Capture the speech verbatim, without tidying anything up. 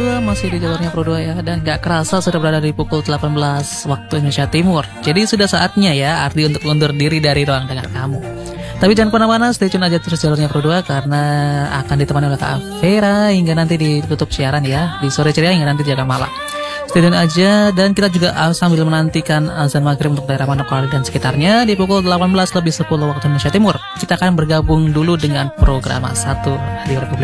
dua masih di jalurnya Pro dua ya. Dan gak kerasa sudah berada di pukul delapan belas waktu Indonesia Timur. Jadi sudah saatnya ya Ardi untuk undur diri dari ruang dengar kamu. Tapi jangan kemana-mana, stay tune aja terus jalurnya Pro dua karena akan ditemani oleh Kak Vera hingga nanti ditutup siaran ya di sore ceria hingga nanti jaga malam. Stay tune aja dan kita juga sambil menantikan azan maghrib untuk daerah Manokwari dan sekitarnya di pukul delapan belas lebih sepuluh waktu Indonesia Timur. Kita akan bergabung dulu dengan program satu Radio Republik